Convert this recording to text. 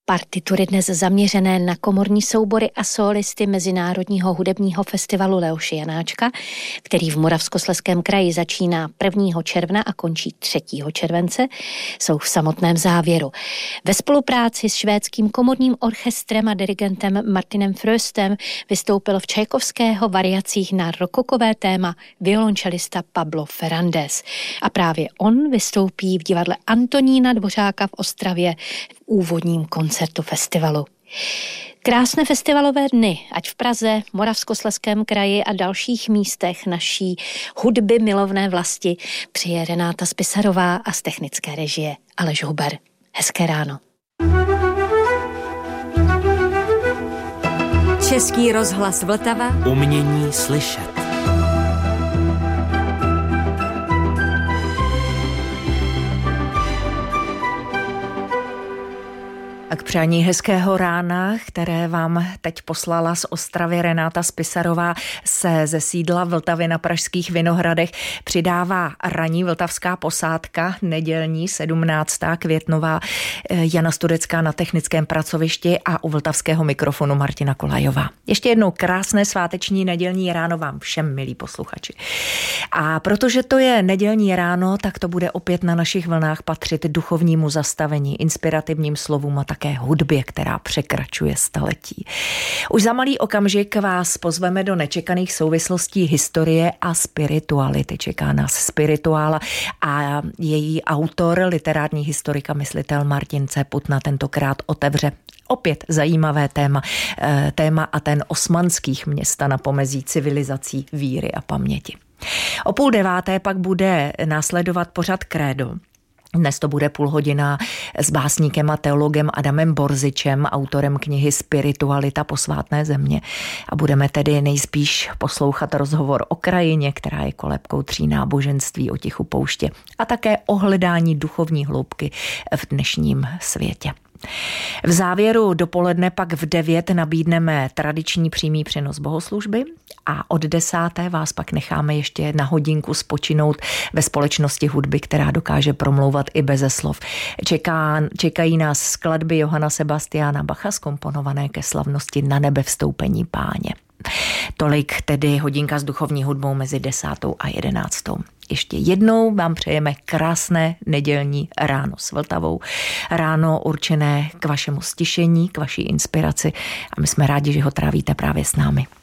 Partitury dnes zaměřené na komorní soubory a sólisty Mezinárodního hudebního festivalu Leoše Janáčka, který v Moravskoslezském kraji začíná 1. června a končí 3. července, jsou v samotném závěru. Ve spolupráci s švédským komorním orchestrem a dirigentem Martinem Fröstem vystoupil v Čajkovského variacích na rokokové téma violončelista Pablo Ferrandez. A právě on vystoupí v divadle Antonína Dvořáka v Ostravě v úvodním koncertu festivalu. Krásné festivalové dny, ať v Praze, Moravskoslezském kraji a dalších místech naší hudby milovné vlasti, přeje Renáta Spisarová a z technické režie Aleš Huber. Hezké ráno. Český rozhlas Vltava. Umění slyšet. A k přání hezkého rána, které vám teď poslala z Ostravy Renáta Spisarová, se ze sídla Vltavy na Pražských Vinohradech přidává ranní vltavská posádka, nedělní 17. květnová, Jana Studecká na technickém pracovišti a u vltavského mikrofonu Martina Kolajová. Ještě jednou krásné sváteční nedělní ráno vám všem, milí posluchači. A protože to je nedělní ráno, tak to bude opět na našich vlnách patřit duchovnímu zastavení, inspirativním slovům a také hudbě, která překračuje staletí. Už za malý okamžik vás pozveme do nečekaných souvislostí historie a spirituality. Čeká nás spirituála a její autor, literární historik a myslitel Martin C. Putna tentokrát otevře opět zajímavé téma a ten osmanských města na pomezí civilizací, víry a paměti. O 8:30 pak bude následovat pořad Krédo. Dnes to bude půl hodina s básníkem a teologem Adamem Borzičem, autorem knihy Spiritualita posvátné země. A budeme tedy nejspíš poslouchat rozhovor o krajině, která je kolébkou 3 náboženství, o tichu pouště a také o hledání duchovní hloubky v dnešním světě. V závěru dopoledne pak v 9 nabídneme tradiční přímý přenos bohoslužby a od 10. vás pak necháme ještě na hodinku spočinout ve společnosti hudby, která dokáže promlouvat i beze slov. Čekají nás skladby Johana Sebastiana Bacha zkomponované ke slavnosti Na nebe vstoupení Páně. Tolik tedy hodinka s duchovní hudbou mezi 10. a 11. Ještě jednou vám přejeme krásné nedělní ráno s Vltavou. Ráno určené k vašemu stišení, k vaší inspiraci a my jsme rádi, že ho trávíte právě s námi.